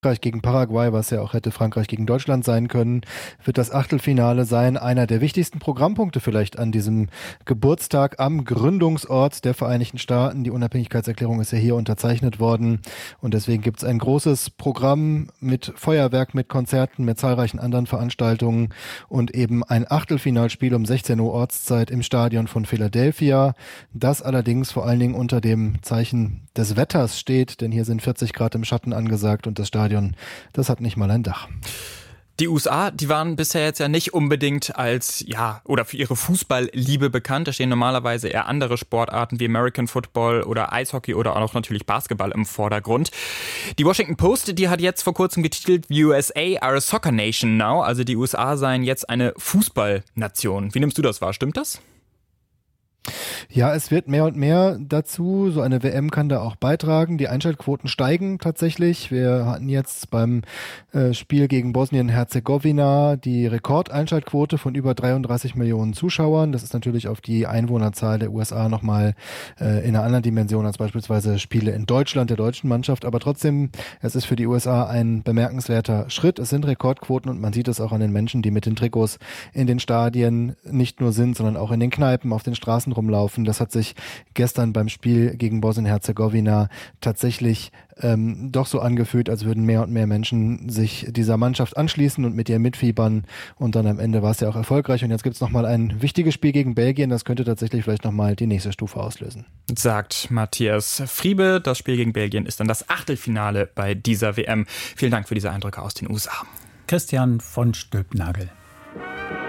Frankreich gegen Paraguay, was ja auch hätte Frankreich gegen Deutschland sein können, wird das Achtelfinale sein. Einer der wichtigsten Programmpunkte vielleicht an diesem Geburtstag am Gründungsort der Vereinigten Staaten. Die Unabhängigkeitserklärung ist ja hier unterzeichnet worden und deswegen gibt es ein großes Programm mit Feuerwerk, mit Konzerten, mit zahlreichen anderen Veranstaltungen und eben ein Achtelfinalspiel um 16 Uhr Ortszeit im Stadion von Philadelphia. Das allerdings vor allen Dingen unter dem Zeichen des Wetters steht, denn hier sind 40 Grad im Schatten angesagt und das Stadion, das hat nicht mal ein Dach. Die USA, die waren bisher jetzt ja nicht unbedingt als, oder für ihre Fußballliebe bekannt. Da stehen normalerweise eher andere Sportarten wie American Football oder Eishockey oder auch natürlich Basketball im Vordergrund. Die Washington Post, die hat jetzt vor kurzem getitelt, USA are a soccer nation now. Also die USA seien jetzt eine Fußballnation. Wie nimmst du das wahr? Stimmt das? Ja, es wird mehr und mehr dazu. So eine WM kann da auch beitragen. Die Einschaltquoten steigen tatsächlich. Wir hatten jetzt beim Spiel gegen Bosnien-Herzegowina die Rekordeinschaltquote von über 33 Millionen Zuschauern. Das ist natürlich auf die Einwohnerzahl der USA nochmal in einer anderen Dimension als beispielsweise Spiele in Deutschland, der deutschen Mannschaft. Aber trotzdem, es ist für die USA ein bemerkenswerter Schritt. Es sind Rekordquoten und man sieht es auch an den Menschen, die mit den Trikots in den Stadien nicht nur sind, sondern auch in den Kneipen, auf den Straßen rumlaufen. Das hat sich gestern beim Spiel gegen Bosnien-Herzegowina tatsächlich doch so angefühlt, als würden mehr und mehr Menschen sich dieser Mannschaft anschließen und mit ihr mitfiebern. Und dann am Ende war es ja auch erfolgreich. Und jetzt gibt es nochmal ein wichtiges Spiel gegen Belgien. Das könnte tatsächlich vielleicht nochmal die nächste Stufe auslösen. Sagt Matthias Friebe. Das Spiel gegen Belgien ist dann das Achtelfinale bei dieser WM. Vielen Dank für diese Eindrücke aus den USA. Christian von Stülpnagel.